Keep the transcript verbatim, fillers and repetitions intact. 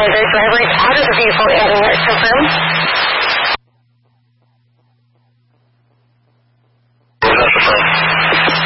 the driver is out of the vehicle and let's confirm.